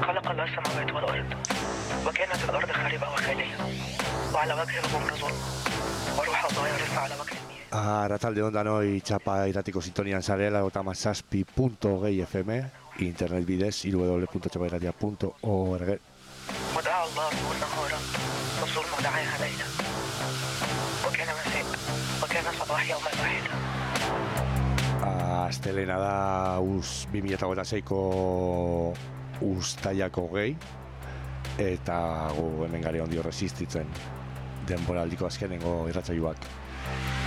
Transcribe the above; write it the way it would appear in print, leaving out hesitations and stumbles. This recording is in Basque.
خلق الله السماوات والأرض وكانت الأرض خاربة وخالية وعلى وجه الغمر ظلم وروح الله يرف على وجه المياه. Arratsalde on danoi txapa iratiko sintonian zarela /6.2 FM internet bidez www.txapairatia.org. ودعا الله النور نهارا والظلمة دعاها ليلا وكان مساء وكان صباح يوم واحد. Astelena da 2026ko uztailako 20 eta gu hemen gare ondio resistitzen denboraldiko azkenengo irratzailuak.